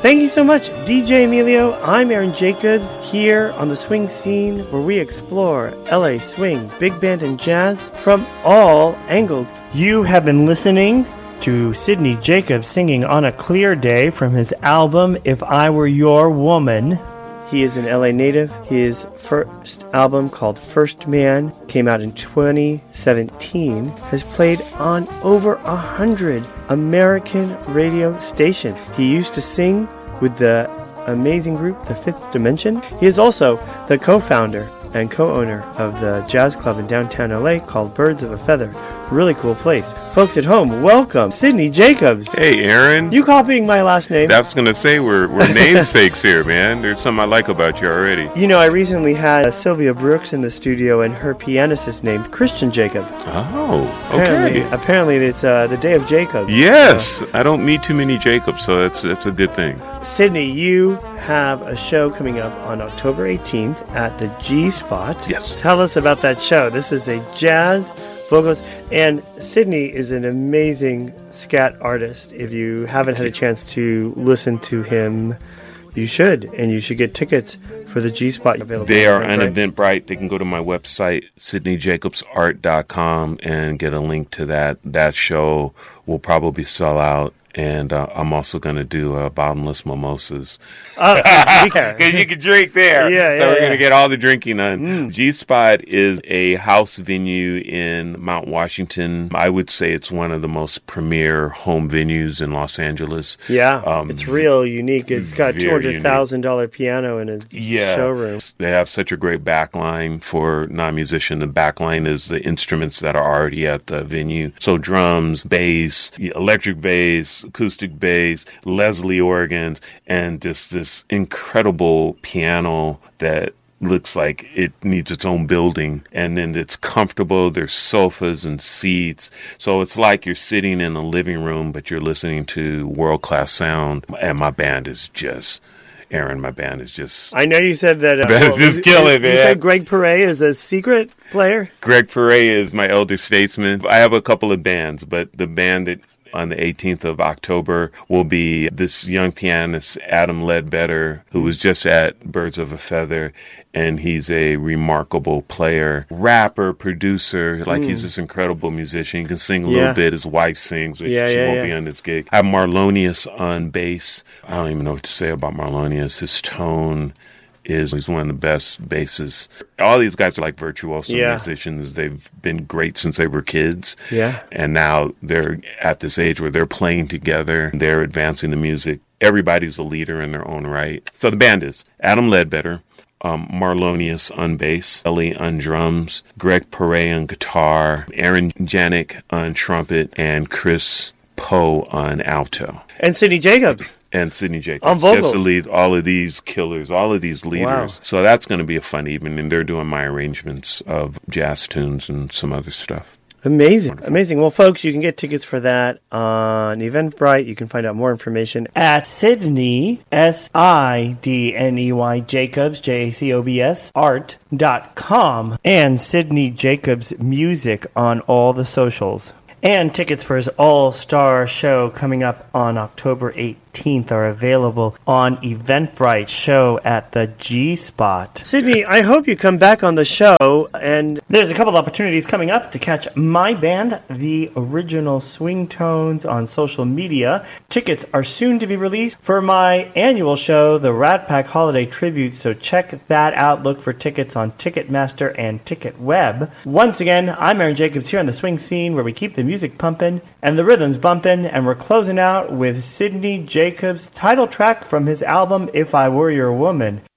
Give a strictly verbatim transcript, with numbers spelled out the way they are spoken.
Thank you so much, D J Emilio. I'm Aaron Jacobs here on the Swing Scene, where we explore L A swing, big band, and jazz from all angles. You have been listening to Sidney Jacobs singing On a Clear Day from his album If I Were Your Woman. He is an L A native. His first album, called First Man, came out in twenty seventeen, has played on over a hundred American radio stations. He used to sing with the amazing group The Fifth Dimension. He is also the co-founder and co-owner of the jazz club in downtown L A called Birds of a Feather. Really cool place. Folks at home, welcome, Sidney Jacobs. Hey, Aaron. You copying my last name? That's going to say we're, we're namesakes here, man. There's something I like about you already. You know, I recently had uh, Sylvia Brooks in the studio, and her pianist is named Christian Jacob. Oh, okay. Apparently, apparently it's uh, the day of Jacob. Yes. So. I don't meet too many Jacobs, so that's, that's a good thing. Sidney, you have a show coming up on October eighteenth at the G-Spot. Yes. Tell us about that show. This is a jazz vocalist, and Sidney is an amazing scat artist. If you haven't had a chance to listen to him, you should, and you should get tickets for the G-Spot available. They are on right? Eventbrite. They can go to my website, sidney jacobs art dot com, and get a link to that. That show will probably sell out. And uh, I'm also going to do uh, bottomless mimosas. Oh, because you can drink there. Yeah, so yeah, we're yeah. going to get all the drinking done. Mm. G-Spot is a house venue in Mount Washington. I would say it's one of the most premier home venues in Los Angeles. Yeah, um, it's real unique. It's got two hundred thousand dollars piano in a yeah. showroom. They have such a great backline for non-musician. The backline is the instruments that are already at the venue. So drums, bass, electric bass, acoustic bass, Leslie organs, and just this incredible piano that looks like it needs its own building. And then it's comfortable. There's sofas and seats. So it's like you're sitting in a living room, but you're listening to world-class sound. And my band is just... Aaron, my band is just... I know you said that... Uh, well, just kill it, man. You said Greg Perret is a secret player? Greg Perret is my elder statesman. I have a couple of bands, but the band that on the eighteenth of October will be this young pianist, Adam Ledbetter, who was just at Birds of a Feather, and he's a remarkable player, rapper, producer. Like, mm. he's this incredible musician. He can sing a yeah. little bit. His wife sings, but yeah, she yeah, won't yeah. be on this gig. I have Marlonius on bass. I don't even know what to say about Marlonius. His tone is he's one of the best basses. All these guys are like virtuoso yeah. musicians. They've been great since they were kids. Yeah. And now they're at this age where they're playing together. They're advancing the music. Everybody's a leader in their own right. So the band is Adam Ledbetter, um, Marlonius on bass, Ellie on drums, Greg Perret on guitar, Aaron Janik on trumpet, and Chris Poe on alto. And Sidney Jacobs. And Sidney Jacobs. On vocals. Just to lead all of these killers, all of these leaders. Wow. So that's going to be a fun evening. And they're doing my arrangements of jazz tunes and some other stuff. Amazing. Wonderful. Amazing. Well, folks, you can get tickets for that on Eventbrite. You can find out more information at Sidney, S I D N E Y, Jacobs, J A C O B S, art dot com, and Sidney Jacobs Music on all the socials. And tickets for his all-star show coming up on October eighteenth are available on Eventbrite. Show at the G-Spot. Sidney, I hope you come back on the show. And there's a couple opportunities coming up to catch my band, The Original Swing Tones, on social media. Tickets are soon to be released for my annual show, the Rat Pack Holiday Tribute, so check that out. Look for tickets on Ticketmaster and TicketWeb. Once again, I'm Aaron Jacobs here on the Swing Scene, where we keep the music pumping and the rhythms bumping, and we're closing out with Sidney Jacobs' title track from his album If I Were Your Woman.